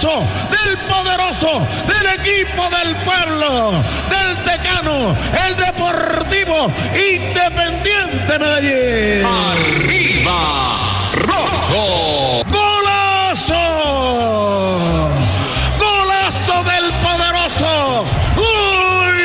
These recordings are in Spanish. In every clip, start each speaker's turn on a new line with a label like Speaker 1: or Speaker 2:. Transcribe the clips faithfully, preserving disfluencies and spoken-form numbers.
Speaker 1: glorioso, del poderoso, del equipo del pueblo, del decano, el Deportivo Independiente Medellín.
Speaker 2: ¡Arriba, rojo!
Speaker 1: ¡Golazo! ¡Golazo del poderoso! ¡Uy!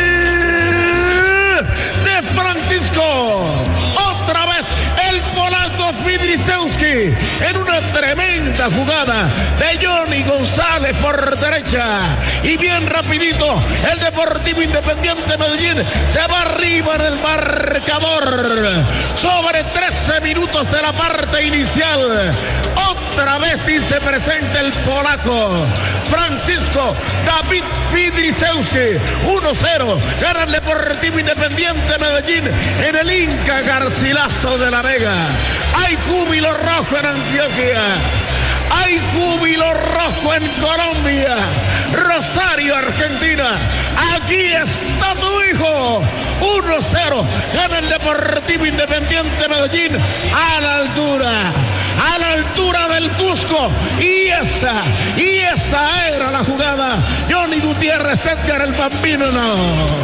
Speaker 1: De Francisco. Otra vez el polaco Fidrisewski en una tremenda jugada de Johnny González por derecha. Y bien rapidito, el Deportivo Independiente Medellín se va arriba en el marcador. Sobre trece minutos de la parte inicial. Otra vez dice presente el polaco Francisco David Fidrisewski. uno cero. Gana el Deportivo Independiente Medellín en el Inca Garcilaso de la Vega. Hay júbilo rojo en Antioquia. Hay júbilo rojo en Colombia. Rosario, Argentina. Aquí está tu hijo. uno cero. Gana el Deportivo Independiente Medellín a la altura. A la altura del Cusco. Y esa, y esa era la jugada. Johnny Gutiérrez, Edgar el Bambino, no.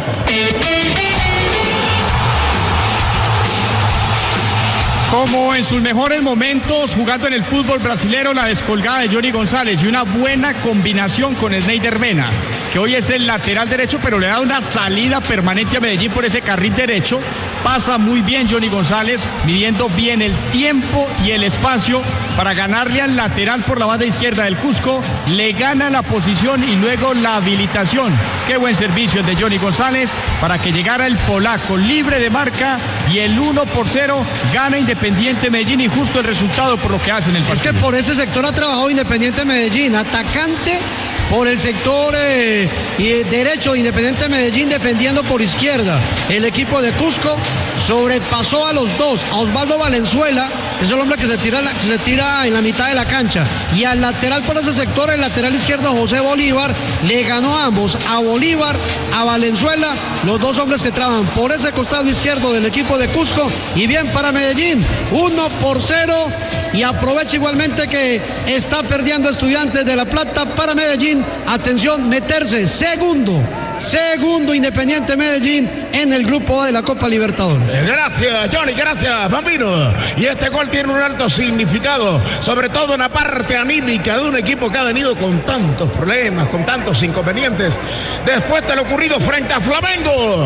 Speaker 3: Como en sus mejores momentos jugando en el fútbol brasilero, la descolgada de Johnny González y una buena combinación con Sneijder Mena, que hoy es el lateral derecho, pero le da una salida permanente a Medellín por ese carril derecho. Pasa muy bien Johnny González, midiendo bien el tiempo y el espacio para ganarle al lateral por la banda izquierda del Cusco. Le gana la posición y luego la habilitación. Qué buen servicio el de Johnny González para que llegara el polaco libre de marca y el uno por cero gana Independiente Medellín, y justo el resultado por lo que hace en el partido.
Speaker 4: Es que por ese sector ha trabajado Independiente Medellín, atacante por el sector eh, derecho, Independiente Medellín defendiendo por izquierda. El equipo de Cusco sobrepasó a los dos, a Osvaldo Valenzuela, que es el hombre que se tira, que se tira en la mitad de la cancha, y al lateral por ese sector, el lateral izquierdo José Bolívar, le ganó a ambos, a Bolívar, a Valenzuela, los dos hombres que trabajan por ese costado izquierdo del equipo de Cusco. Y bien para Medellín, uno por cero. Y aprovecha igualmente que está perdiendo Estudiantes de La Plata para Medellín. Atención, meterse segundo, segundo Independiente Medellín en el grupo A de la Copa Libertadores.
Speaker 1: Gracias, Johnny, gracias, Bambino. Y este gol tiene un alto significado, sobre todo en la parte anímica de un equipo que ha venido con tantos problemas, con tantos inconvenientes. Después de lo ocurrido frente a Flamengo,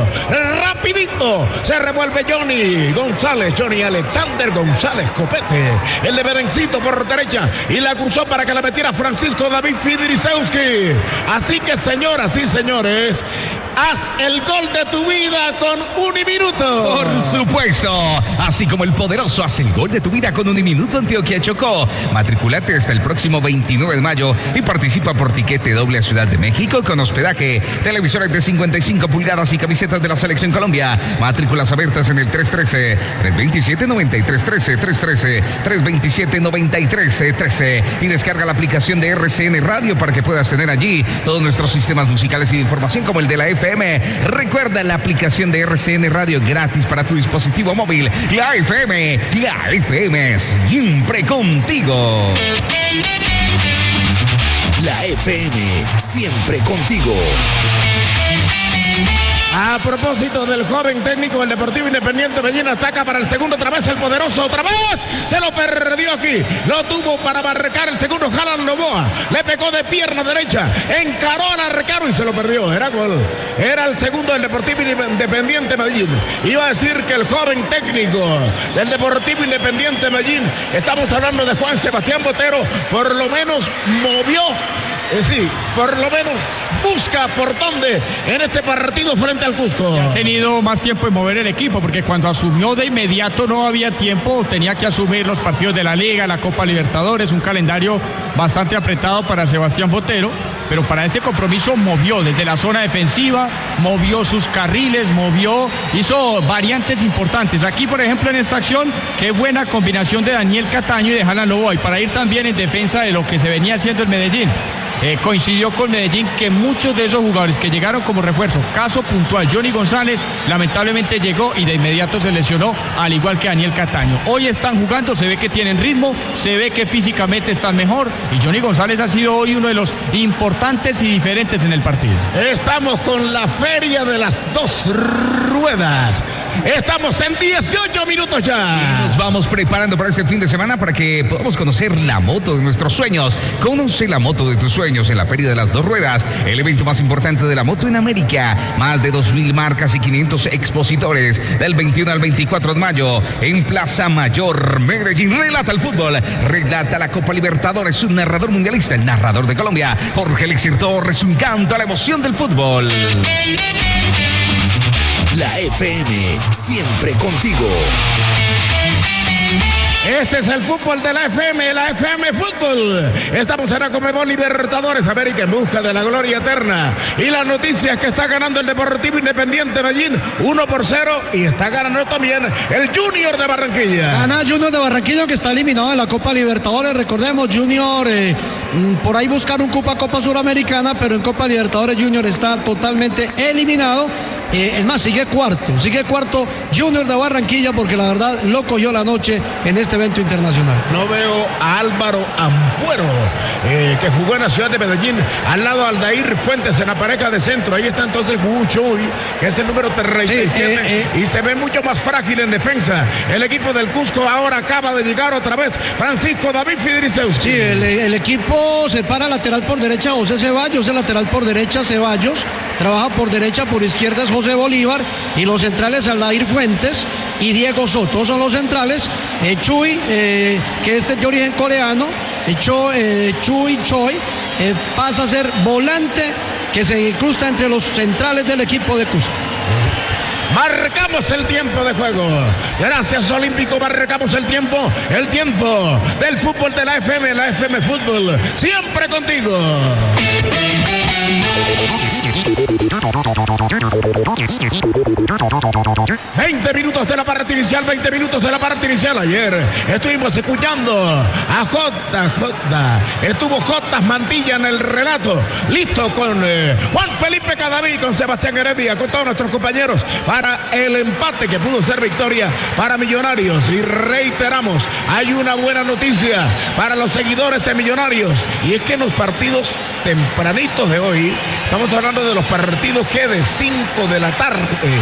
Speaker 1: rapidito se revuelve Johnny González, Johnny Alexander González Copete, el de Berencito por derecha, y la cruzó para que la metiera Francisco David Fidrisewski. Así que, señoras y señores, haz el gol de tu vida con Uniminuto.
Speaker 2: Por supuesto, así como el poderoso hace el gol de tu vida con Uniminuto Antioquia Chocó. Matriculate hasta el próximo veintinueve de mayo y participa por tiquete doble a Ciudad de México con hospedaje, televisores de cincuenta y cinco pulgadas y camisetas de la Selección Colombia. Matrículas abiertas en el tres uno tres, tres dos siete, nueve tres uno tres, tres uno tres, tres dos siete, nueve tres uno tres, y descarga la aplicación de R C N Radio para que puedas tener allí todos nuestros sistemas musicales y de información como el de la F M. Recuerda la aplicación de R C N Radio gratis para tu dispositivo móvil. La F M, la F M siempre contigo.
Speaker 5: La F M siempre contigo.
Speaker 1: A propósito del joven técnico del Deportivo Independiente Medellín, ataca para el segundo, otra vez el poderoso, otra vez se lo perdió aquí, lo tuvo para marcar el segundo Jalan Novoa, le pegó de pierna derecha, encaró al arquero y se lo perdió. Era gol, era el segundo del Deportivo Independiente Medellín. Iba a decir que el joven técnico del Deportivo Independiente Medellín, estamos hablando de Juan Sebastián Botero, por lo menos movió, eh, sí, por lo menos busca por dónde en este partido frente al Cusco.
Speaker 3: Ha tenido más tiempo en mover el equipo, porque cuando asumió de inmediato no había tiempo, tenía que asumir los partidos de la Liga, la Copa Libertadores, un calendario bastante apretado para Sebastián Botero, pero para este compromiso movió desde la zona defensiva, movió sus carriles, movió, hizo variantes importantes. Aquí, por ejemplo, en esta acción, qué buena combinación de Daniel Cataño y de Jalan Novoa, y para ir también en defensa de lo que se venía haciendo en Medellín. eh, coincidió con Medellín que muchos de esos jugadores que llegaron como refuerzo, caso puntual, Johnny González, lamentablemente llegó y de inmediato se lesionó, al igual que Daniel Cataño. Hoy están jugando, se ve que tienen ritmo, se ve que físicamente están mejor y Johnny González ha sido hoy uno de los importantes y diferentes en el partido.
Speaker 1: Estamos con la feria de las dos ruedas. Estamos en dieciocho minutos ya.
Speaker 2: Y nos vamos preparando para este fin de semana para que podamos conocer la moto de nuestros sueños. Conoce la moto de tus sueños en la Feria de las Dos Ruedas, el evento más importante de la moto en América. Más de dos mil marcas y quinientos expositores del veintiuno al veinticuatro de mayo en Plaza Mayor, Medellín. Relata el fútbol, relata la Copa Libertadores, un narrador mundialista, el narrador de Colombia, Jorge Elixir Torres, un canto a la emoción del fútbol.
Speaker 5: La F M, siempre contigo.
Speaker 1: Este es el fútbol de la F M, la F M Fútbol. Estamos en la Conmebol Libertadores América en busca de la gloria eterna. Y la noticia es que está ganando el Deportivo Independiente Medellín uno por cero y está ganando también el Junior de Barranquilla.
Speaker 4: Gana Junior de Barranquilla, que está eliminado de la Copa Libertadores. Recordemos, Junior eh, por ahí buscar un Copa Copa Suramericana, pero en Copa Libertadores Junior está totalmente eliminado. Eh, es más, sigue cuarto, sigue cuarto Junior de Barranquilla, porque la verdad lo cogió la noche en este evento internacional.
Speaker 1: No veo a Álvaro Ampuero, eh, que jugó en la ciudad de Medellín, al lado de Aldair Fuentes en la pareja de centro. Ahí está entonces Buchoy, que es el número treinta y siete, sí, eh, eh. y se ve mucho más frágil en defensa. El equipo del Cusco ahora acaba de llegar otra vez Francisco David Fidrisewski.
Speaker 4: Sí, el, el equipo se para lateral por derecha José Ceballos, el lateral por derecha Ceballos, trabaja por derecha, por izquierda es José Bolívar, y los centrales Aldair Fuentes y Diego Soto son los centrales. eh, Chuy, eh, que es de origen coreano, eh, Cho, eh, Chuy Choi, eh, pasa a ser volante, que se incrusta entre los centrales del equipo de Cusco.
Speaker 1: Marcamos el tiempo de juego. Gracias, Olímpico. Marcamos el tiempo. El tiempo del fútbol de la F M, la F M Fútbol. Siempre contigo. veinte minutos de la parte inicial, veinte minutos de la parte inicial. Ayer estuvimos escuchando a J J. Estuvo J Mantilla en el relato. Listo con eh, Juan Felipe Cadaví, con Sebastián Heredia, con todos nuestros compañeros para el empate que pudo ser victoria para Millonarios. Y reiteramos, hay una buena noticia para los seguidores de Millonarios, y es que en los partidos tempranitos de hoy, estamos hablando de los partidos que de cinco de la tarde,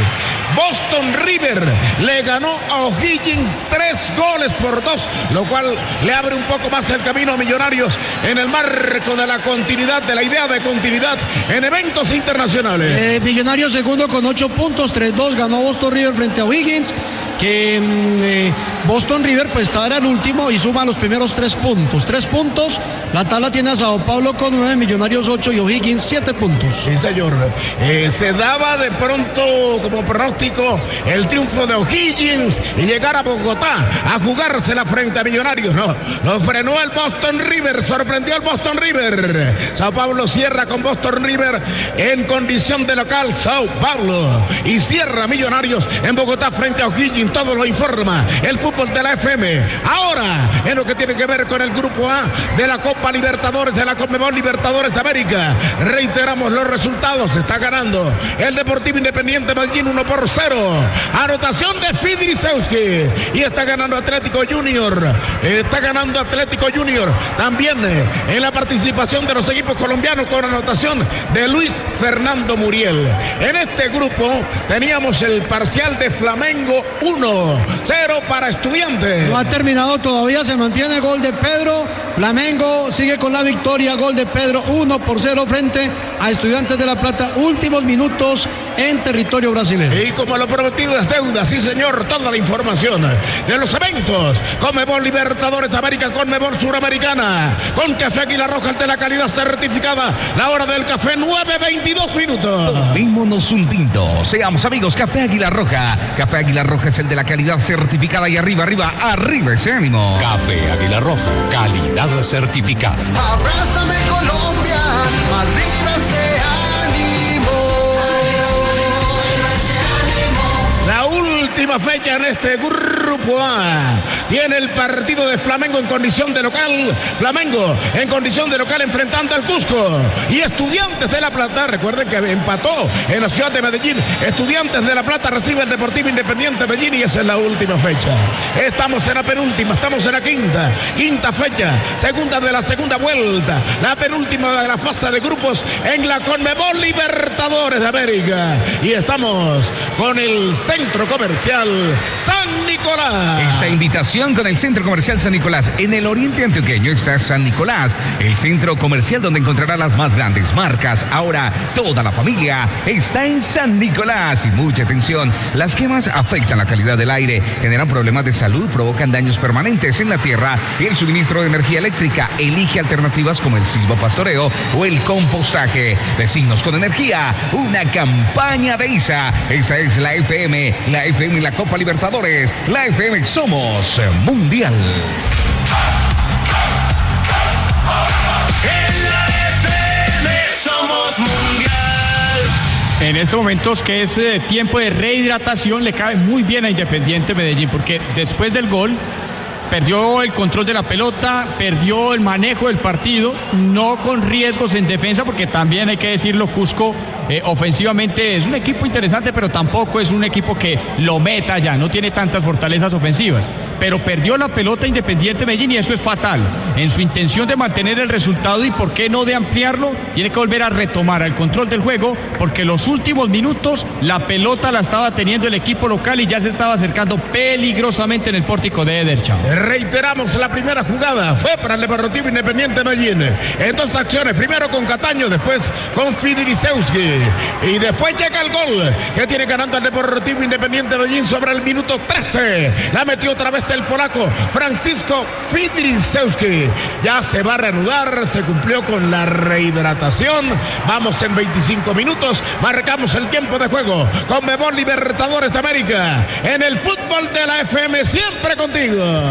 Speaker 1: Boston River le ganó a O'Higgins tres goles por dos, lo cual le abre un poco más el camino a Millonarios en el marco de la continuidad, de la idea de continuidad en eventos internacionales.
Speaker 4: Eh, Millonarios segundo con ocho puntos, tres dos ganó Boston River frente a O'Higgins, que eh, Boston River pues está ahora el último y suma los primeros tres puntos. Tres puntos, la tabla tiene a Sao Paulo con nueve, Millonarios ocho y O'Higgins siete puntos.
Speaker 1: Sí, señor. Eh, se daba de pronto como pronóstico el triunfo de O'Higgins y llegar a Bogotá a jugársela frente a Millonarios. No, lo frenó el Boston River, sorprendió el Boston River. Sao Paulo cierra con Boston River en condición de local, Sao Paulo, y cierra Millonarios en Bogotá frente a O'Higgins. Todo lo informa el fútbol de la F M. Ahora, en lo que tiene que ver con el grupo A de la Copa Libertadores, de la Conmebol Libertadores de América, reiteramos los resultados. Está ganando el Deportivo Independiente Medellín uno por cero. Anotación de Fidrisewski. Y está ganando Atlético Junior. Está ganando Atlético Junior. También eh, en la participación de los equipos colombianos, con anotación de Luis Fernando Muriel. En este grupo teníamos el parcial de Flamengo uno cero para Estudiantes.
Speaker 4: No ha terminado todavía, se mantiene gol de Pedro. Flamengo sigue con la victoria, gol de Pedro uno por cero frente a Estudiantes de La Plata. Últimos minutos en territorio brasileño.
Speaker 1: Y como lo prometido es deuda, sí señor, toda la información de los eventos Conmebol Libertadores de América, Conmebol Suramericana, con Café Águila Roja de la calidad certificada. La hora del café, nueve veintidós minutos.
Speaker 2: Tomémonos un tinto, seamos amigos. Café Águila Roja. Café Águila Roja es el de la calidad certificada, y arriba, arriba, arriba ese ánimo.
Speaker 6: Café Águila Roja, calidad certificada.
Speaker 7: Abrázame Colombia, arriba ese ánimo.
Speaker 1: La última última fecha en este grupo A. Tiene el partido de Flamengo en condición de local. Flamengo en condición de local enfrentando al Cusco. Y Estudiantes de La Plata, recuerden que empató en la ciudad de Medellín. Estudiantes de La Plata recibe el Deportivo Independiente Medellín y esa es la última fecha. Estamos en la penúltima, estamos en la quinta. Quinta fecha, segunda de la segunda vuelta. La penúltima de la fase de grupos en la Conmebol Libertadores de América. Y estamos con el Centro Comercial San Nicolás.
Speaker 2: Esta invitación con el Centro Comercial San Nicolás. En el oriente antioqueño está San Nicolás, el centro comercial donde encontrará las más grandes marcas. Ahora toda la familia está en San Nicolás. Y mucha atención, las quemas afectan la calidad del aire, generan problemas de salud, provocan daños permanentes en la tierra y el suministro de energía eléctrica. Elige alternativas como el silvopastoreo o el compostaje. Vecinos con energía, una campaña de I S A. Esa es la F M, la F M y la Copa Libertadores. La F M somos mundial.
Speaker 8: En la F M somos mundial.
Speaker 3: En estos momentos que es eh, tiempo de rehidratación, le cabe muy bien a Independiente Medellín, porque después del gol perdió el control de la pelota, perdió el manejo del partido, no con riesgos en defensa, porque también hay que decirlo, Cusco eh, ofensivamente es un equipo interesante, pero tampoco es un equipo que lo meta ya, no tiene tantas fortalezas ofensivas, pero perdió la pelota Independiente Medellín y eso es fatal. En su intención de mantener el resultado y por qué no de ampliarlo, tiene que volver a retomar el control del juego, porque los últimos minutos la pelota la estaba teniendo el equipo local y ya se estaba acercando peligrosamente en el pórtico de Ederchau.
Speaker 1: Reiteramos, la primera jugada fue para el Deportivo Independiente Medellín. En dos acciones, primero con Cataño, después con Fidrisewski. Y después llega el gol que tiene ganando el Deportivo Independiente Medellín sobre el minuto trece. La metió otra vez el polaco Francisco Fidrisewski. Ya se va a reanudar, se cumplió con la rehidratación. Vamos en veinticinco minutos, marcamos el tiempo de juego. Conmebol Libertadores de América. En el fútbol de la F M, siempre contigo.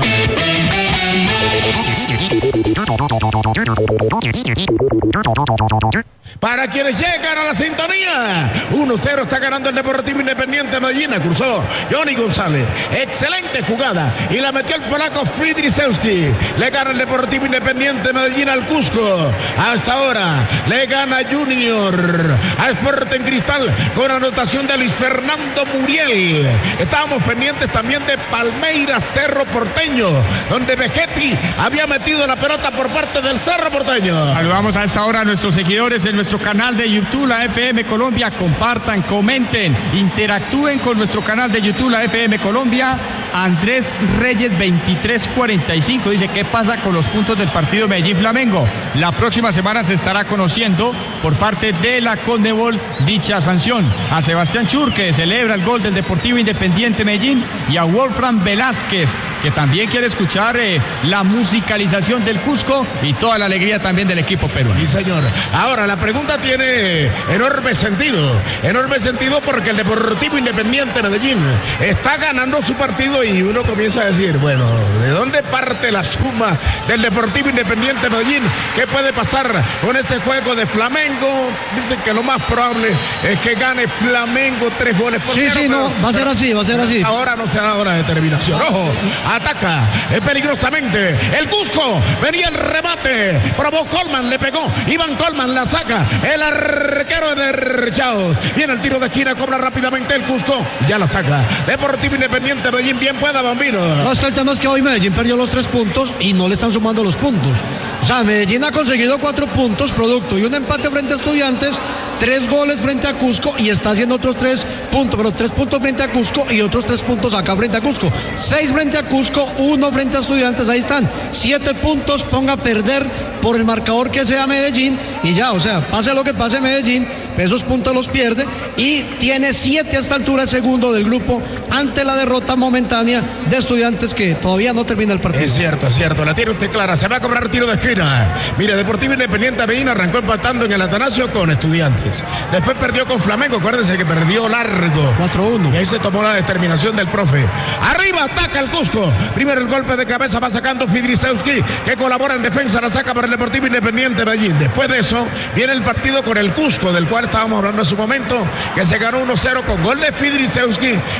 Speaker 1: Para quienes llegan a la sintonía, uno cero está ganando el Deportivo Independiente Medellín. Cruzó Johnny González, excelente jugada y la metió el polaco Fidrisewski. Le gana el Deportivo Independiente Medellín al Cusco. Hasta ahora le gana Junior a Sporting Cristal con anotación de Luis Fernando Muriel. Estábamos pendientes también de Palmeiras Cerro Porteño, donde Vegetti había metido la pelota por parte del Cerro Porteño.
Speaker 3: Saludamos a esta hora a nuestros seguidores en nuestro canal de YouTube, la F M Colombia. Compartan, comenten, interactúen con nuestro canal de YouTube, la F M Colombia. Andrés Reyes veintitrés cuarenta y cinco dice: ¿qué pasa con los puntos del partido Medellín-Flamengo? La próxima semana se estará conociendo por parte de la Conmebol dicha sanción. A Sebastián Chur, que celebra el gol del Deportivo Independiente Medellín, y a Wolfram Velázquez, que también quiere escuchar eh, la musicalización del Cusco y toda la alegría también del equipo peruano.
Speaker 1: Sí, señor. Ahora, la pregunta tiene enorme sentido. Enorme sentido porque el Deportivo Independiente Medellín está ganando su partido y uno comienza a decir, bueno, ¿de dónde parte la suma del Deportivo Independiente Medellín? ¿Qué puede pasar con ese juego de Flamengo? Dicen que lo más probable es que gane Flamengo tres goles por
Speaker 4: Sí,
Speaker 1: cero,
Speaker 4: sí, no, pero, va a ser así, va a ser así.
Speaker 1: Ahora no se ha dado la determinación. Ojo, ataca eh, peligrosamente el Cusco. Venía el remate, probó Colman, le pegó. Iván Colman la saca. El arquero de Ederchau. Viene el tiro de esquina, cobra rápidamente el Cusco. Ya la saca. Deportivo Independiente Medellín, bien pueda, Bambino.
Speaker 4: No, es que el tema es que hoy Medellín perdió los tres puntos y no le están sumando los puntos. O sea, Medellín ha conseguido cuatro puntos producto y un empate frente a Estudiantes, tres goles frente a Cusco y está haciendo otros tres puntos, pero tres puntos frente a Cusco y otros tres puntos acá frente a Cusco. Seis frente a Cusco, uno frente a Estudiantes, ahí están. Siete puntos, ponga a perder por el marcador que sea Medellín y ya, o sea, pase lo que pase Medellín, esos puntos los pierde y tiene siete a esta altura, segundo del grupo, ante la derrota momentánea de Estudiantes que todavía no termina el partido.
Speaker 1: Es cierto, es cierto, la tiene usted clara, se va a cobrar tiro de esquina. Mire, Deportivo Independiente Medellín arrancó empatando en el Atanasio con Estudiantes. Después perdió con Flamengo, acuérdense que perdió largo.
Speaker 4: cuatro uno.
Speaker 1: Y ahí se tomó la determinación del profe. Arriba ataca el Cusco. Primero el golpe de cabeza va sacando Fidrisewski, que colabora en defensa, la saca para el Deportivo Independiente Medellín. Después de eso viene el partido con el Cusco, del cual estábamos hablando en su momento, que se ganó uno cero con gol de Fidrisewski en el minuto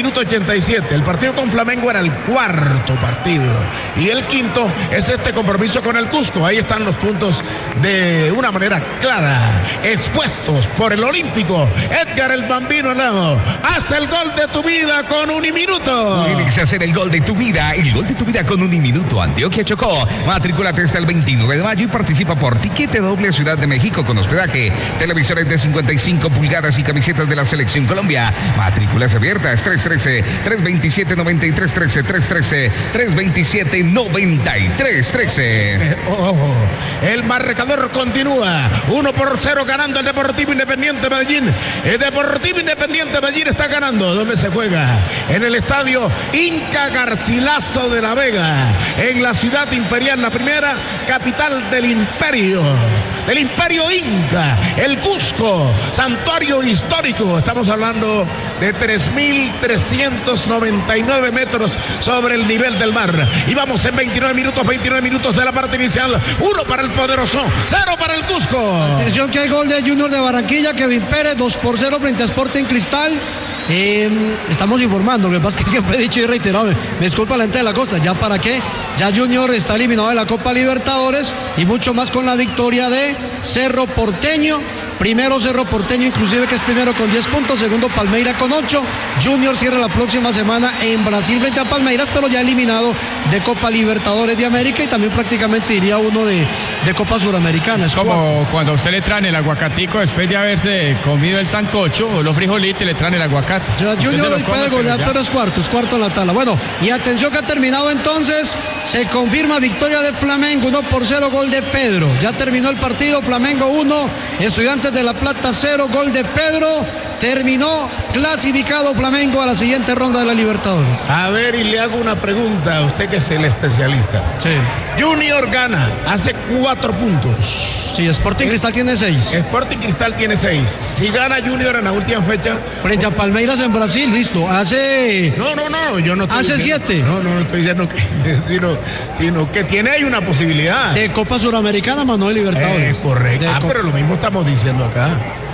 Speaker 1: minuto ochenta y siete. El partido con Flamengo era el cuarto partido. Y el quinto es este compromiso con el Cusco. Ahí están los puntos de una manera clara, expuestos por el olímpico. Edgar el Bambino Alado hace el gol de tu vida con Uniminuto.
Speaker 2: Tienes que hacer el gol de tu vida, el gol de tu vida con Uniminuto. Antioquia Chocó. Matricúlate hasta el veintinueve de mayo y participa por tiquete doble Ciudad de México con hospedaje, televisores de cincuenta y cinco pulgadas y camisetas de la Selección Colombia. Matrículas abiertas tres uno tres, tres dos siete, nueve tres uno tres, tres uno tres, tres dos siete, nueve tres uno tres.
Speaker 1: Eh, ojo, el marcador continúa. Uno por cero ganando el Deportivo Independiente Medellín. El Deportivo Independiente Medellín está ganando. ¿Dónde se juega? En el estadio Inca Garcilaso de la Vega, en la ciudad imperial, la primera capital del imperio, del imperio Inca, el Cusco, santuario histórico. Estamos hablando de tres mil trescientos noventa y nueve metros sobre el nivel del mar. Y vamos en veintinueve minutos, veintinueve minutos de la parte inicial. Uno para el poderoso, cero para el Cusco.
Speaker 4: Atención que hay gol de Junior de Barranquilla, Kevin Pérez, dos por cero frente a Sporting Cristal. Eh, estamos informando, lo que pasa es que siempre he dicho y reiterado, me disculpa la gente de la costa, ya para qué, ya Junior está eliminado de la Copa Libertadores y mucho más con la victoria de Cerro Porteño. Primero Cerro Porteño, inclusive, que es primero con diez puntos, segundo Palmeiras con ocho. Junior cierra la próxima semana en Brasil frente a Palmeiras, pero ya eliminado de Copa Libertadores de América y también prácticamente iría uno de, de Copa Suramericana.
Speaker 3: Es como cuando a usted le traen el aguacatico después de haberse comido el sancocho o los frijolitos, le traen el aguacate.
Speaker 4: O sea, Junior hoy puede golear, pero es cuarto, es cuarto en la tabla. Bueno, y atención que ha terminado entonces, se confirma victoria de Flamengo, uno por cero, gol de Pedro. Ya terminó el partido, Flamengo uno, Estudiantes de La Plata cero, gol de Pedro. Terminó clasificado Flamengo a la siguiente ronda de la Libertadores.
Speaker 1: A ver, y le hago una pregunta a usted que es el especialista.
Speaker 4: Sí.
Speaker 1: Junior gana, hace cuatro puntos.
Speaker 4: Sí, Sporting Cristal tiene seis.
Speaker 1: Sporting Cristal tiene seis. Si gana Junior en la última fecha.
Speaker 4: Frente a Palmeiras en Brasil, listo. Hace.
Speaker 1: No, no, no, yo no estoy
Speaker 4: Hace
Speaker 1: diciendo,
Speaker 4: siete.
Speaker 1: No, no, no estoy diciendo que. Sino, sino que tiene ahí una posibilidad.
Speaker 4: De Copa Suramericana, Manuel Libertadores.
Speaker 1: Eh, correcto.
Speaker 4: De
Speaker 1: ah,
Speaker 4: Copa.
Speaker 1: pero lo mismo estamos diciendo acá.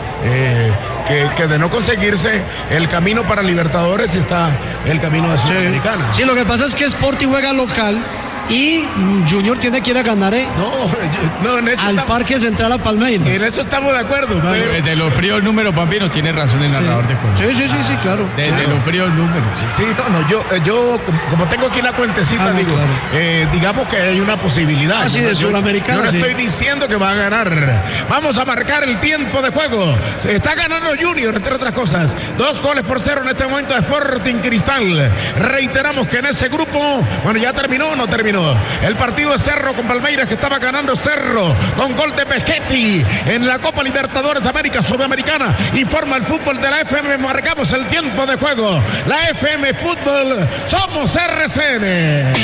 Speaker 1: Eh, que, que de no conseguirse el camino para Libertadores está el camino de Sudamericana.
Speaker 4: Sí, lo que pasa es que Sporting juega local y Junior tiene que ir a ganar ¿eh?
Speaker 1: no, no, en eso
Speaker 4: al
Speaker 1: estamos,
Speaker 4: Parque Central a Palmeiras.
Speaker 1: En eso estamos de acuerdo.
Speaker 3: No,
Speaker 1: pero...
Speaker 3: De los fríos números, Bambino, tiene razón el narrador
Speaker 4: sí.
Speaker 3: de juego.
Speaker 4: Sí, sí, sí, sí, claro.
Speaker 3: De,
Speaker 4: claro.
Speaker 3: de los fríos números.
Speaker 1: Sí, no, no, yo, yo como tengo aquí la cuentecita,
Speaker 4: Ah, no,
Speaker 1: digo,
Speaker 4: claro.
Speaker 1: eh, digamos que hay una posibilidad.
Speaker 4: Ah, sí,
Speaker 1: Yo-
Speaker 4: de
Speaker 1: yo-
Speaker 4: Sudamericana,
Speaker 1: Yo no
Speaker 4: sí.
Speaker 1: estoy diciendo que va a ganar. Vamos a marcar el tiempo de juego. Se está ganando Junior, entre otras cosas. Dos goles por cero en este momento de Sporting Cristal. Reiteramos que en ese grupo, bueno, ya terminó o no terminó. El partido de Cerro con Palmeiras, que estaba ganando Cerro con gol de Pesquetti en la Copa Libertadores de América Sudamericana. Informa el fútbol de la F M. Marcamos el tiempo de juego. La F M Fútbol, somos R C N.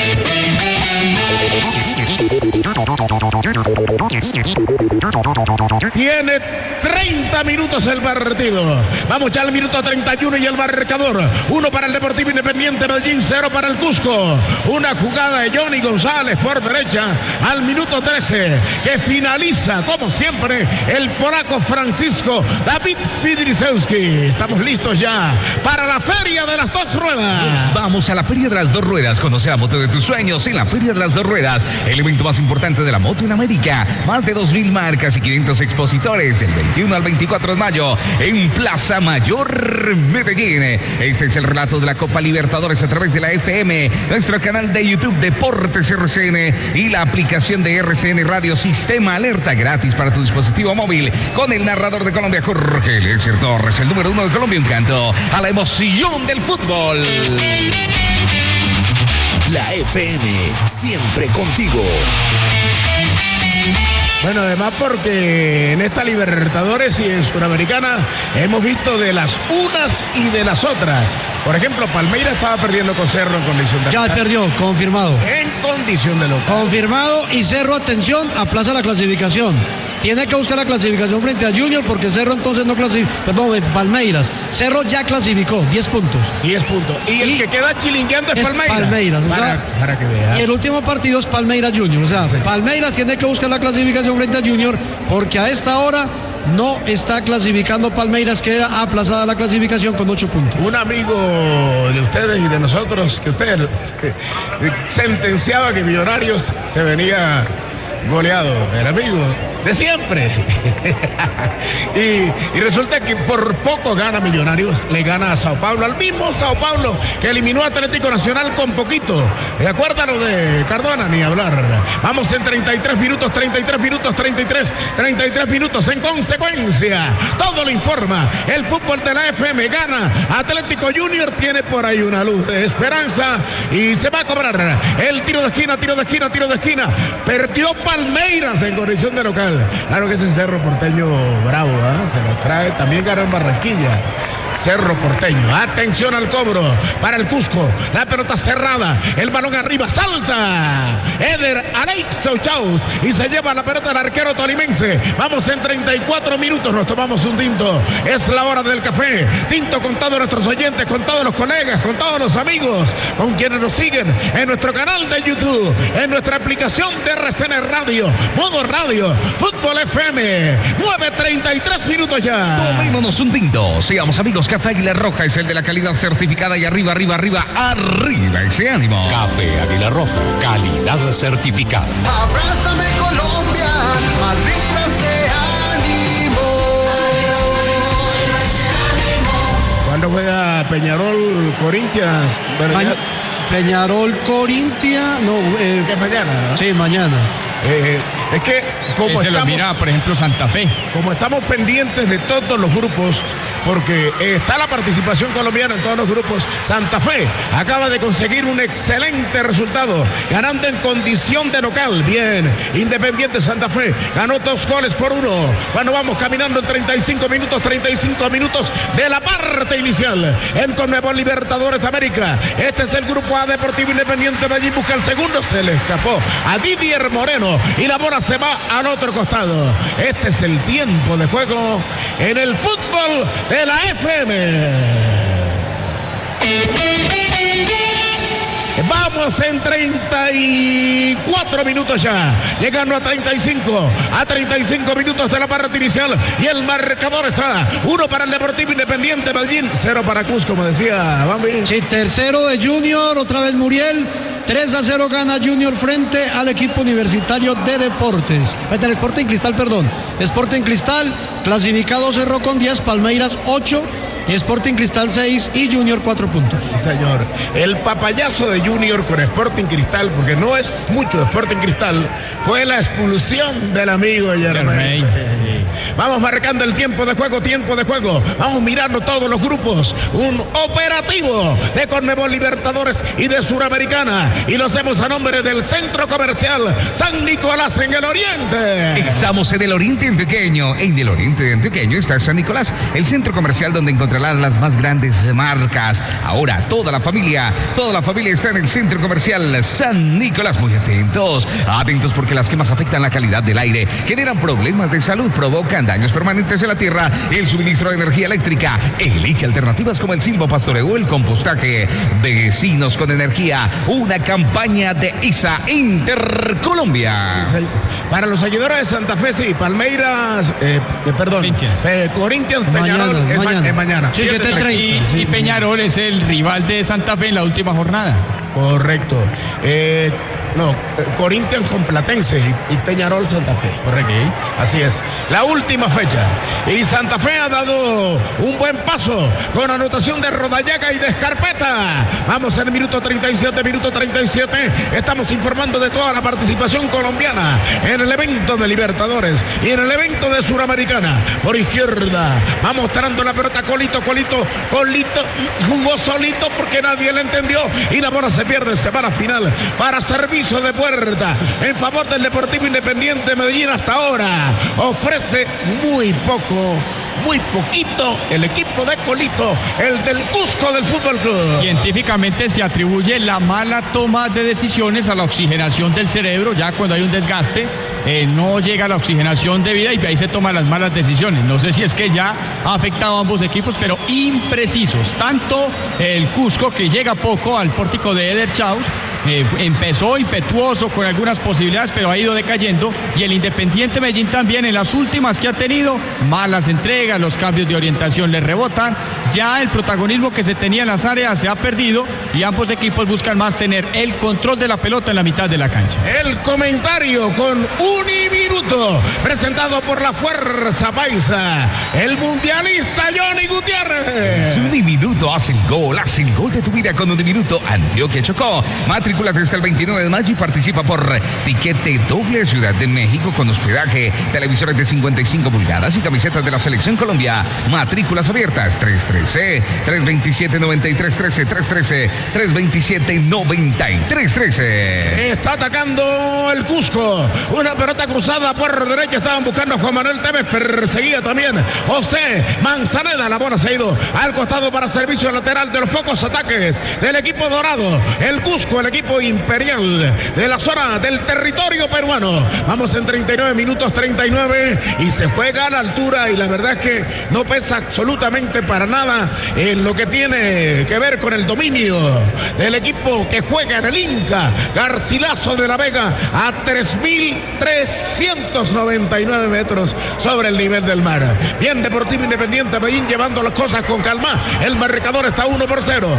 Speaker 1: Tiene treinta minutos el partido. Vamos ya al minuto treinta y uno y el marcador. Uno para el Deportivo Independiente Medellín, cero para el Cusco. Una jugada de Johnny González por derecha al minuto trece, que finaliza, como siempre, el polaco Francisco David Fidrisewski. Estamos listos ya para la Feria de las Dos Ruedas.
Speaker 2: Vamos a la Feria de las Dos Ruedas. Conoce la moto de tus sueños en la Feria de las Dos Ruedas, el evento más importante de la moto en América. Más de dos mil marcas y quinientos expositores del veintiuno al veinticuatro de mayo en Plaza Mayor, Medellín. Este es el relato de la Copa Libertadores a través de la F M, nuestro canal de YouTube Deportes R C N y la aplicación de R C N Radio, Sistema Alerta, gratis para tu dispositivo móvil, con el narrador de Colombia, Jorge Eliezer Torres, el número uno de Colombia. Un canto a la emoción del fútbol.
Speaker 5: La F M, siempre contigo.
Speaker 1: Bueno, además porque en esta Libertadores y en Sudamericana hemos visto de las unas y de las otras. Por ejemplo, Palmeiras estaba perdiendo con Cerro en condición de
Speaker 4: Ya
Speaker 1: local.
Speaker 4: perdió, confirmado.
Speaker 1: En condición de local.
Speaker 4: Confirmado, y Cerro, atención, aplaza la clasificación. Tiene que buscar la clasificación frente a Junior porque Cerro entonces no clasificó, perdón, eh, Palmeiras. Cerro ya clasificó, diez puntos.
Speaker 1: diez puntos. Y el
Speaker 4: Y
Speaker 1: que queda chilingueando es,
Speaker 4: es
Speaker 1: Palmeiras.
Speaker 4: Palmeiras, o
Speaker 1: para,
Speaker 4: sea,
Speaker 1: para que vea.
Speaker 4: Y el último partido es Palmeiras Junior. O sea,
Speaker 1: Sí.
Speaker 4: Palmeiras tiene que buscar la clasificación frente a Junior porque a esta hora no está clasificando Palmeiras, queda aplazada la clasificación con ocho puntos.
Speaker 1: Un amigo de ustedes y de nosotros, que usted eh, sentenciaba que Millonarios se venía goleado, el amigo de siempre. y, y resulta que por poco gana Millonarios, le gana a Sao Paulo, al mismo Sao Paulo que eliminó a Atlético Nacional con poquito. ¿Se acuerdan lo de Cardona? Ni hablar. Vamos en treinta y tres minutos, treinta y tres minutos, treinta y tres, treinta y tres minutos. En consecuencia, todo lo informa el fútbol de la F M. Gana Atlético Junior, tiene por ahí una luz de esperanza y se va a cobrar el tiro de esquina, tiro de esquina, tiro de esquina. Perdió Palmeiras en condición de local. Claro que es el Cerro Porteño bravo, ¿eh? Se lo trae, también ganó en Barranquilla. Cerro Porteño, atención al cobro para el Cusco, la pelota cerrada, el balón arriba, salta Eder Aleixo Chaus y se lleva la pelota el arquero tolimense. Vamos en treinta y cuatro minutos, nos tomamos un tinto, es la hora del café, tinto con todos nuestros oyentes, con todos los colegas, con todos los amigos, con quienes nos siguen en nuestro canal de YouTube, en nuestra aplicación de R C N Radio, Modo Radio, Fútbol F M, nueve treinta y tres minutos ya.
Speaker 2: Tomémonos un tinto, sigamos amigos. Café Águila Roja es el de la calidad certificada y arriba, arriba, arriba, arriba ese ánimo.
Speaker 6: Café Águila Roja, calidad certificada.
Speaker 7: Abrázame Colombia, arriba ese ánimo.
Speaker 1: ¿Cuándo juega Peñarol Corinthians?
Speaker 4: Ma- Peñarol Corintia, no, eh,
Speaker 1: ¿Qué es mañana? ¿No?
Speaker 4: sí, mañana.
Speaker 1: Eh, es que como
Speaker 3: Ese lo
Speaker 1: estamos,
Speaker 3: mira, por ejemplo, Santa Fe.
Speaker 1: como estamos pendientes de todos los grupos, porque eh, está la participación colombiana en todos los grupos, Santa Fe acaba de conseguir un excelente resultado, ganando en condición de local. Bien, Independiente Santa Fe ganó dos goles por uno. Cuando vamos caminando en treinta y cinco minutos, treinta y cinco minutos de la parte inicial en Conmebol Libertadores de América. Este es el grupo A, Deportivo Independiente Medellín busca el segundo, se le escapó a Didier Moreno y la bola se va al otro costado. Este es el tiempo de juego en el fútbol de la F M. Vamos en treinta y cuatro minutos ya, llegando a treinta y cinco, a treinta y cinco minutos de la parte inicial y el marcador está uno para el Deportivo Independiente Medellín, cero para Cusco, como decía Bambi.
Speaker 4: Sí, tercero de Junior, otra vez Muriel. tres a cero gana Junior frente al equipo universitario de Deportes. Del Sporting Cristal, perdón. Sporting Cristal, clasificado cerró con diez, Palmeiras ocho, Sporting Cristal seis y Junior cuatro puntos.
Speaker 1: Sí, señor. El papayazo de Junior con Sporting Cristal, porque no es mucho Sporting Cristal, fue la expulsión del amigo Germain. Vamos marcando el tiempo de juego, tiempo de juego. Vamos mirando todos los grupos. Un operativo de Conmebol Libertadores y de Suramericana. Y lo hacemos a nombre del Centro Comercial San Nicolás en el Oriente.
Speaker 2: Estamos en el Oriente Antioqueño. En el Oriente Antioqueño está San Nicolás, el centro comercial donde encontrarás las más grandes marcas. Ahora toda la familia, toda la familia está en el centro comercial San Nicolás. Muy atentos, atentos porque las quemas afectan la calidad del aire, generan problemas de salud, provocan daños permanentes en la tierra, el suministro de energía eléctrica. Elige alternativas como el silvopastoreo o el compostaje. Vecinos con energía, una campaña de I S A Intercolombia.
Speaker 1: Para los seguidores de Santa Fe, sí, Palmeiras, eh, eh, perdón,
Speaker 3: Corinthians,
Speaker 1: eh, Corinthians Peñarol
Speaker 4: Mañana,
Speaker 1: es, ma-
Speaker 4: mañana.
Speaker 1: es mañana.
Speaker 4: Sí, siete treinta.
Speaker 3: Y, y Peñarol es el rival de Santa Fe en la última jornada.
Speaker 1: Correcto. Eh, no, eh, Corinthians con Platense y, y Peñarol Santa Fe. Correcto.
Speaker 3: Sí.
Speaker 1: Así es. La última fecha. Y Santa Fe ha dado un buen paso con anotación de Rodayaga y de Escarpeta. Vamos en el minuto treinta y siete, minuto treinta y siete. Estamos informando de toda la participación colombiana en el evento de Libertadores y en el evento de Suramericana. Por izquierda va mostrando la pelota Colito, Colito, Colito jugó solito porque nadie le entendió y la bola se pierde. Semana final para servicio de puerta en favor del Deportivo Independiente Medellín. Hasta ahora ofrece muy poco, muy poquito el equipo de Colito, el del Cusco del Fútbol Club.
Speaker 3: Científicamente se atribuye la mala toma de decisiones a la oxigenación del cerebro. Ya cuando hay un desgaste, eh, no llega la oxigenación debida y ahí se toman las malas decisiones. No sé si es que ya ha afectado a ambos equipos, pero imprecisos. Tanto el Cusco, que llega poco al pórtico de Eder Chaus, eh, empezó impetuoso con algunas posibilidades, pero ha ido decayendo. Y el Independiente Medellín también, en las últimas que ha tenido, malas entregas, los cambios de orientación le rebotan. Ya el protagonismo que se tenía en las áreas se ha perdido y ambos equipos buscan más tener el control de la pelota en la mitad de la cancha.
Speaker 1: El comentario con Uniminuto, presentado por la Fuerza Paisa, el mundialista Johnny Gutiérrez.
Speaker 2: Uniminuto hace el gol, hace el gol de tu vida con Uniminuto. Antioquia Chocó. Matrículate hasta el veintinueve de mayo y participa por tiquete doble Ciudad de México con hospedaje, televisores de cincuenta y cinco pulgadas y camisetas de la Selección Colombia. Matrículas abiertas tres trece, tres veintisiete, noventa y tres trece, tres trece, tres veintisiete, noventa y tres trece.
Speaker 1: Está atacando el Cusco. Una pelota cruzada por derecha. Estaban buscando a Juan Manuel Tevez. Perseguía también José Manzaneda. La bola se ha ido al costado para servicio lateral de los pocos ataques del equipo dorado. El Cusco, el equipo imperial de la zona del territorio peruano. Vamos en treinta y nueve minutos, treinta y nueve, y se juega a la altura, y la verdad es que no pesa absolutamente para nada en lo que tiene que ver con el dominio del equipo que juega en el Inca Garcilaso de la Vega a tres mil trescientos noventa y nueve metros sobre el nivel del mar. Bien, Deportivo Independiente Medellín llevando las cosas con calma. El marcador está uno por cero.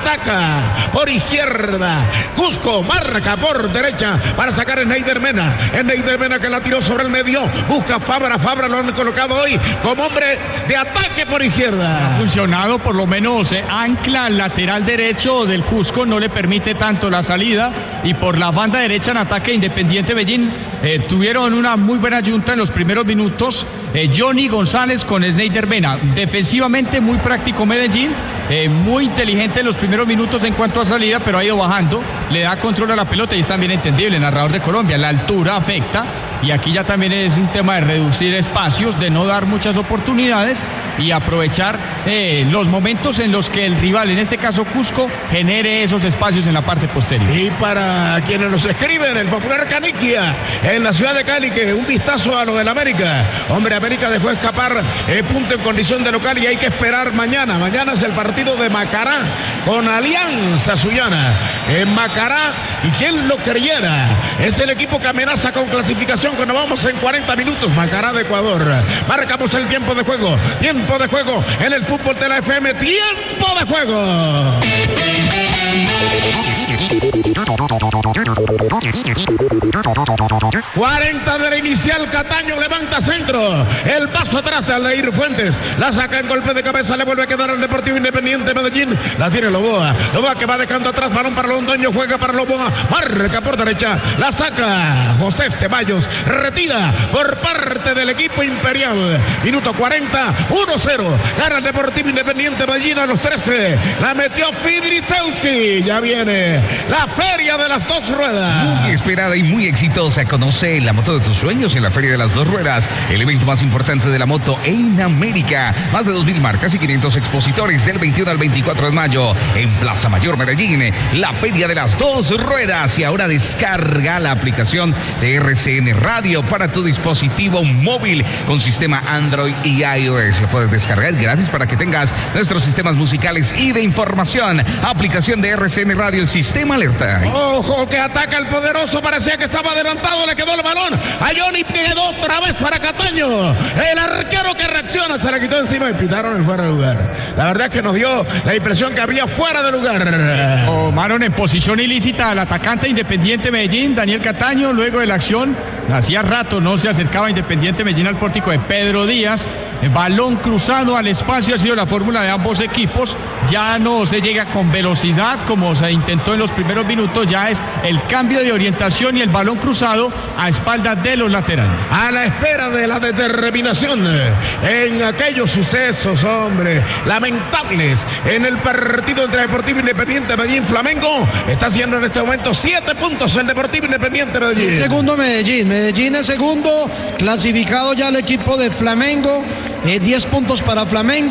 Speaker 1: Ataca por izquierda Cusco, marca por derecha para sacar a Neider Mena. Es Neider Mena que la tiró sobre el medio. Busca Fabra. Fabra lo han colocado hoy como hombre de ataque por izquierda.
Speaker 3: Ha funcionado, por lo menos eh, ancla al lateral derecho del Cusco, no le permite tanto la salida, y por la banda derecha en ataque Independiente Medellín eh, tuvieron una muy buena yunta en los primeros minutos. eh, Johnny González con Neider Mena. Defensivamente muy práctico Medellín, eh, muy inteligente en los primeros minutos en cuanto a salida, pero ha ido bajando, le da control a la pelota y es también entendible, narrador de Colombia, la altura afecta, y aquí ya también es un tema de reducir espacios, de no dar muchas oportunidades y aprovechar eh, los momentos en los que el rival, en este caso Cusco, genere esos espacios en la parte posterior.
Speaker 1: Y para quienes nos escriben, el popular Caniquia en la ciudad de Cali, que un vistazo a lo del América. Hombre, América dejó escapar eh, punto en condición de local y hay que esperar mañana. Mañana es el partido de Macará con Alianza Sullana en Macará, y quien lo creyera, es el equipo que amenaza con clasificación cuando vamos en cuarenta minutos. Macará de Ecuador. Marcamos el tiempo de juego. Tiempo de juego en el fútbol de la F M. Tiempo de juego. cuarenta de la inicial. Cataño levanta centro. El paso atrás de Aldair Fuentes. La saca en golpe de cabeza. Le vuelve a quedar al Deportivo Independiente Medellín. La tiene Loboa. Loboa que va dejando atrás. Balón para Londoño. Juega para Loboa. Marca por derecha. La saca José Ceballos. Retira por parte del equipo imperial. Minuto cuarenta. uno cero. Gana el Deportivo Independiente Medellín a los trece. La metió Fidrisewski. Ya viene la feria de las dos ruedas.
Speaker 2: Muy esperada y muy exitosa. Conoce la moto de tus sueños en la feria de las dos ruedas, el evento más importante de la moto en América. Más de dos mil marcas y quinientos expositores del veintiuno al veinticuatro de mayo en Plaza Mayor Medellín. La feria de las dos ruedas. Y ahora descarga la aplicación de R C N Radio para tu dispositivo móvil con sistema Android y iOS. Lo puedes descargar gratis para que tengas nuestros sistemas musicales y de información. Aplicación de R C N Radio, el sistema alerta.
Speaker 1: Ojo que ataca el poderoso. Parecía que estaba adelantado. Le quedó el balón a Johnny. Quedó otra vez para Cataño. El arquero que reacciona se la quitó encima y pitaron en fuera de lugar. La verdad es que nos dio la impresión que había fuera de lugar.
Speaker 3: Tomaron en posición ilícita al atacante Independiente Medellín, Daniel Cataño. Luego de la acción, hacía rato no se acercaba Independiente Medellín al pórtico de Pedro Díaz. El balón cruzado al espacio ha sido la fórmula de ambos equipos. Ya no se llega con velocidad como se intentó en los primeros minutos. Ya es el cambio de orientación y el balón cruzado a espaldas de los laterales.
Speaker 1: A la espera de la determinación en aquellos sucesos, hombre, lamentables en el partido entre Deportivo Independiente Medellín Flamengo. Está haciendo en este momento siete puntos el Deportivo Independiente Medellín.
Speaker 4: El segundo Medellín. Medellín es segundo, clasificado ya el equipo de Flamengo. Eh, diez puntos para Flamengo.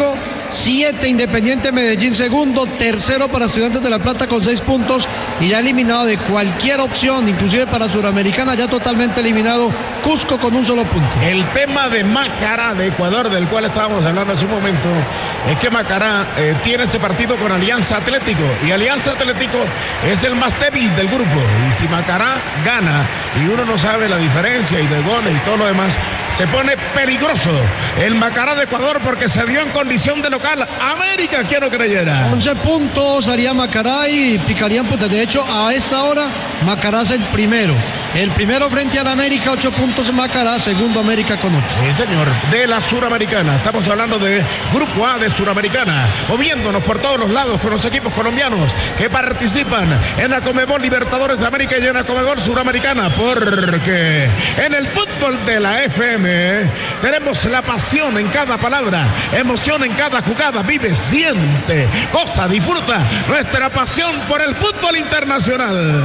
Speaker 4: siete Independiente Medellín segundo, tercero para Estudiantes de La Plata con seis puntos y ya eliminado de cualquier opción, inclusive para Suramericana, ya totalmente eliminado Cusco con un solo punto.
Speaker 1: El tema de Macará de Ecuador, del cual estábamos hablando hace un momento, es que Macará eh, tiene ese partido con Alianza Atlético y Alianza Atlético es el más débil del grupo, y si Macará gana y uno no sabe la diferencia y de goles y todo lo demás, se pone peligroso el Macará de Ecuador porque se dio en condición de local. América, quiero creyera.
Speaker 4: once puntos haría Macará y picarían puntos. De hecho, a esta hora Macará es el primero. El primero frente al América, ocho puntos Macará, segundo América con ocho.
Speaker 1: Sí, señor, de la Suramericana. Estamos hablando de Grupo A de Suramericana, moviéndonos por todos los lados con los equipos colombianos que participan en la Conmebol Libertadores de América y en la Conmebol Suramericana, porque en el fútbol de la F M tenemos la pasión en cada palabra, emoción en cada jugada. Vive, siente, goza, disfruta nuestra pasión por el fútbol internacional.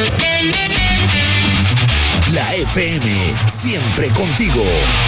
Speaker 5: La F M, siempre contigo.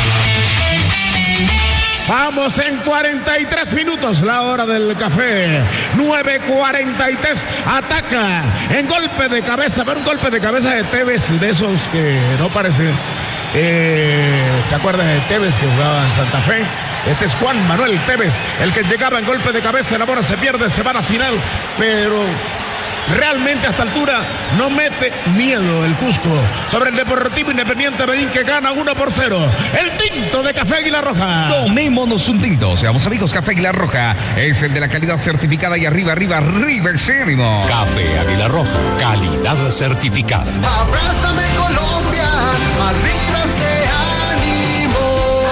Speaker 1: Vamos en cuarenta y tres minutos, la hora del café. nueve cuarenta y tres, ataca en golpe de cabeza, pero un golpe de cabeza de Tevez, de esos que no parece. Eh, ¿Se acuerdan de Tevez que jugaba en Santa Fe? Este es Juan Manuel Tevez, el que llegaba en golpe de cabeza, la bola se pierde, se va a la final, pero realmente a esta altura no mete miedo el Cusco sobre el Deportivo Independiente Medellín, que gana uno por cero. El tinto de Café Águila Roja.
Speaker 2: Tomémonos un tinto, seamos amigos. Café Águila Roja es el de la calidad certificada y arriba, arriba, arriba ese ánimo.
Speaker 6: Café Águila Roja, calidad certificada.
Speaker 7: Abrázame Colombia, arriba ese ánimo.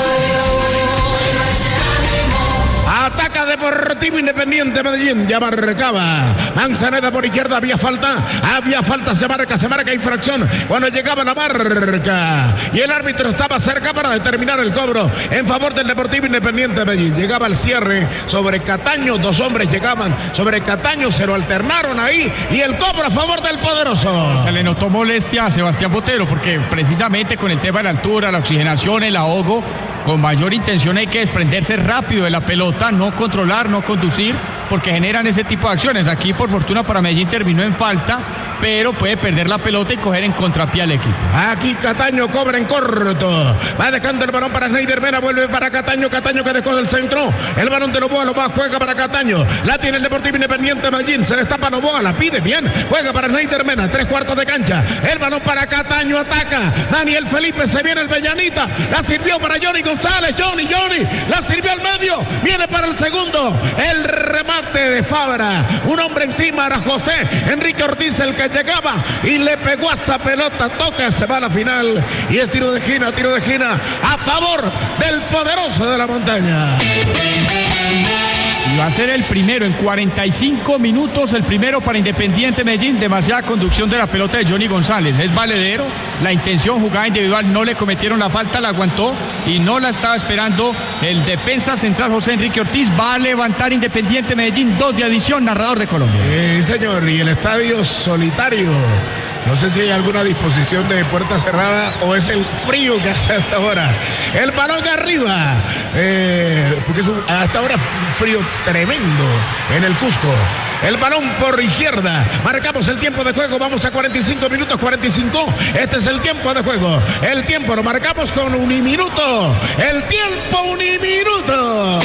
Speaker 1: Ataca Deportivo Independiente Medellín, ya marcaba Manzaneda por izquierda, había falta, había falta, se marca, se marca infracción cuando llegaba la marca y el árbitro estaba cerca para determinar el cobro en favor del Deportivo Independiente Medellín. Llegaba el cierre sobre Cataño, dos hombres llegaban sobre Cataño, se lo alternaron ahí y el cobro a favor del poderoso.
Speaker 3: Se le notó molestia a Sebastián Botero porque precisamente con el tema de la altura, la oxigenación, el ahogo, con mayor intención hay que desprenderse rápido de la pelota, no controlar, no conducir, porque generan ese tipo de acciones. Aquí por fortuna para Medellín terminó en falta, pero puede perder la pelota y coger en contrapié al equipo.
Speaker 1: Aquí Cataño cobra en corto, va dejando el balón para Schneider Mena, vuelve para Cataño, Cataño que dejó del centro, el balón de Novoa, Novoa juega para Cataño, la tiene el Deportivo Independiente Medellín, se destapa Novoa, la pide bien, juega para Schneider Mena, tres cuartos de cancha, el balón para Cataño, ataca Daniel Felipe, se viene el Bellanita, la sirvió para Johnny González, Johnny, Johnny, la sirvió al medio, viene para el segundo, el remate de Fabra, un hombre encima era José Enrique Ortiz el que llegaba y le pegó a esa pelota, toca, se va a la final y es tiro de esquina, tiro de esquina a favor del poderoso de la montaña.
Speaker 3: Y va a ser el primero en cuarenta y cinco minutos, el primero para Independiente Medellín. Demasiada conducción de la pelota de Johnny González, es valedero, la intención, jugada individual, no le cometieron la falta, la aguantó y no la estaba esperando el defensa central José Enrique Ortiz. Va a levantar Independiente Medellín, dos de adición, narrador de Colombia.
Speaker 1: Sí, señor, y el estadio solitario. No sé si hay alguna disposición de puerta cerrada o es el frío que hace hasta ahora. El balón arriba, eh, porque es un, hasta ahora frío tremendo en el Cusco. El balón por izquierda. Marcamos el tiempo de juego. Vamos a cuarenta y cinco minutos, cuarenta y cinco. Este es el tiempo de juego. El tiempo lo marcamos con uniminuto. El tiempo uniminuto.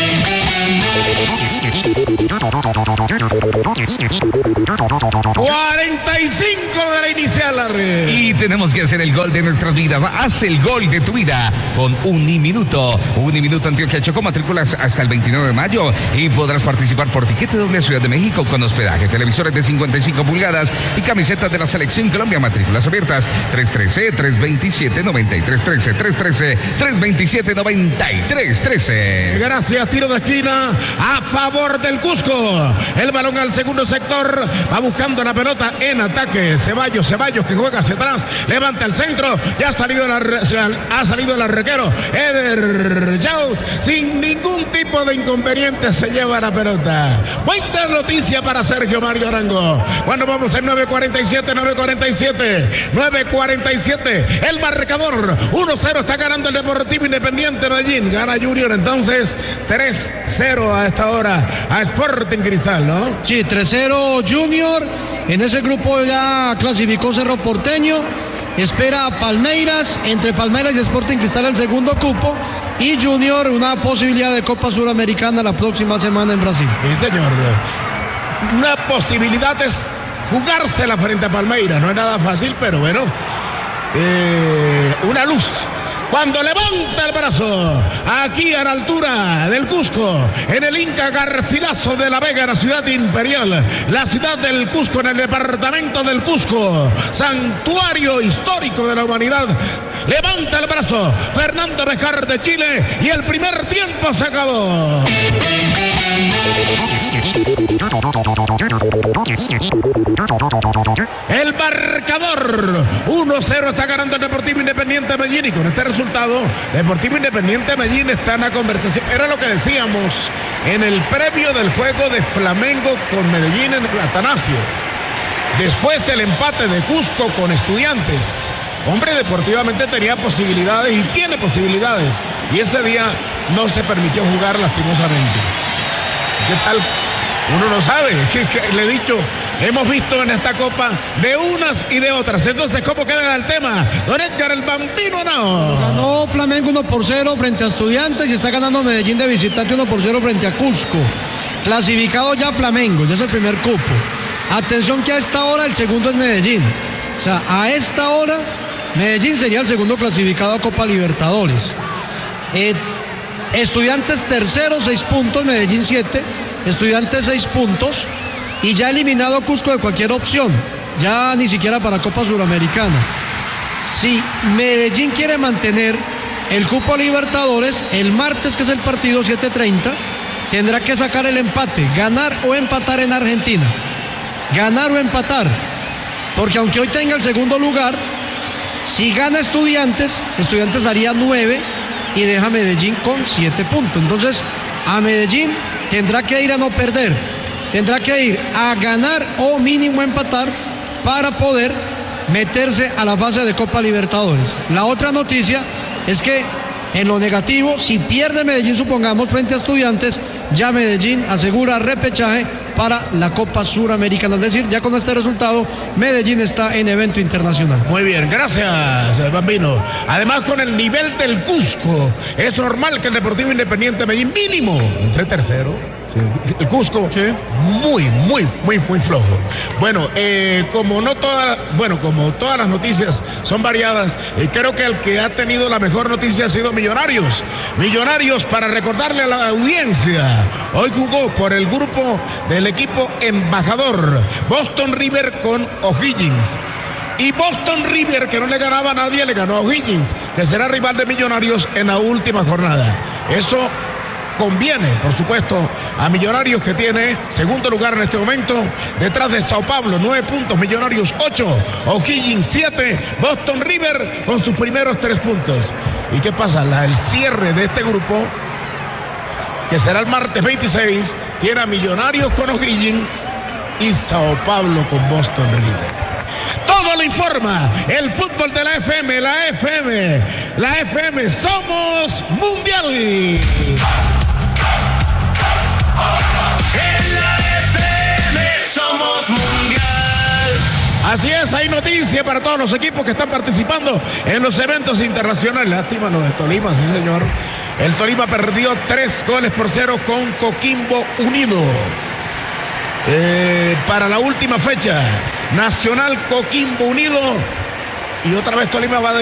Speaker 1: cuarenta y cinco de la inicial, Larry.
Speaker 2: Y tenemos que hacer el gol de nuestras vidas. Haz el gol de tu vida con Uniminuto. Uniminuto Antioquia Chocó, matrículas hasta el veintinueve de mayo y podrás participar por tiquete doble a Ciudad de México con hospedaje, televisores de cincuenta y cinco pulgadas y camisetas de la Selección Colombia. Matrículas abiertas tres uno tres, tres dos siete, nueve tres uno tres, tres uno tres, tres dos siete, nueve tres uno tres.
Speaker 1: Gracias, tiro de esquina a favor del Cusco. Cusco. El balón al segundo sector. Va buscando la pelota en ataque. Ceballos, Ceballos que juega hacia atrás. Levanta el centro. Ya ha salido el, arre, ha salido el arrequero. Eder Jones. Sin ningún tipo de inconveniente se lleva la pelota. Buena noticia para Sergio Mario Arango. Cuando vamos en nueve cuarenta y siete, nueve cuarenta y siete. nueve cuarenta y siete. El marcador. uno cero está ganando el Deportivo Independiente Medellín. Gana Junior entonces tres cero a esta hora a Sporting Cristal, ¿no?
Speaker 4: Sí, tres cero Junior. En ese grupo ya clasificó Cerro Porteño. Espera a Palmeiras. Entre Palmeiras y Sporting Cristal el segundo cupo. Y Junior una posibilidad de Copa Suramericana la próxima semana en Brasil.
Speaker 1: Sí, señor. Una posibilidad es jugársela frente a Palmeiras. No es nada fácil, pero bueno. Eh, una luz. Cuando levanta el brazo, aquí a la altura del Cusco, en el Inca Garcilaso de la Vega, la ciudad imperial, la ciudad del Cusco, en el departamento del Cusco, santuario histórico de la humanidad. Levanta el brazo, Fernando Bejar de Chile, y el primer tiempo se acabó. El marcador uno cero está ganando el Deportivo Independiente Medellín, y con este resultado Deportivo Independiente Medellín está en la conversación. Era lo que decíamos en el previo del juego de Flamengo con Medellín en el Atanasio, después del empate de Cusco con Estudiantes. Hombre, deportivamente tenía posibilidades y tiene posibilidades, y ese día no se permitió jugar lastimosamente. ¿Qué tal? Uno no sabe, que, que le he dicho, hemos visto en esta Copa de unas y de otras. Entonces, ¿cómo queda el tema? Don Edgar, el Bambino no.
Speaker 4: Ganó Flamengo uno por cero frente a Estudiantes y está ganando Medellín de visitante uno por cero frente a Cusco. Clasificado ya Flamengo, ya es el primer cupo. Atención que a esta hora el segundo es Medellín. O sea, a esta hora Medellín sería el segundo clasificado a Copa Libertadores. Eh, Estudiantes tercero, seis puntos, Medellín siete. Estudiantes seis puntos y ya eliminado Cusco de cualquier opción, ya ni siquiera para Copa Suramericana. Si Medellín quiere mantener el cupo Libertadores, el martes, que es el partido siete treinta, tendrá que sacar el empate, ganar o empatar en Argentina, ganar o empatar, porque aunque hoy tenga el segundo lugar, si gana Estudiantes, Estudiantes haría nueve y deja a Medellín con siete puntos. Entonces a Medellín tendrá que ir a no perder, tendrá que ir a ganar o mínimo empatar para poder meterse a la fase de Copa Libertadores. La otra noticia es que en lo negativo, si pierde Medellín, supongamos, frente a Estudiantes, ya Medellín asegura repechaje para la Copa Suramericana. Es decir, ya con este resultado, Medellín está en evento internacional.
Speaker 1: Muy bien, gracias, Bambino. Además, con el nivel del Cusco, es normal que el Deportivo Independiente Medellín mínimo entre tercero. Sí. El Cusco, sí. muy, muy, muy, muy flojo. Bueno, eh, como no todas, bueno, como todas las noticias son variadas, eh, creo que el que ha tenido la mejor noticia ha sido Millonarios. Millonarios, para recordarle a la audiencia, hoy jugó por el grupo del equipo embajador, Boston River con O'Higgins. Y Boston River, que no le ganaba a nadie, le ganó a O'Higgins, que será rival de Millonarios en la última jornada. Eso conviene, por supuesto, a Millonarios, que tiene segundo lugar en este momento, detrás de Sao Paulo, nueve puntos, Millonarios ocho, O'Higgins siete, Boston River con sus primeros tres puntos. ¿Y qué pasa? La, el cierre de este grupo, que será el martes veintiséis, tiene a Millonarios con O'Higgins y Sao Paulo con Boston River. Todo lo informa el fútbol de la F M, la F M, la F M, somos mundial.
Speaker 8: En la F M somos mundial.
Speaker 1: Así es, hay noticia para todos los equipos que están participando en los eventos internacionales. Lástima lo de Tolima, sí señor. El Tolima perdió tres goles por cero con Coquimbo Unido. Eh, para la última fecha, Nacional Coquimbo Unido, y otra vez Tolima va de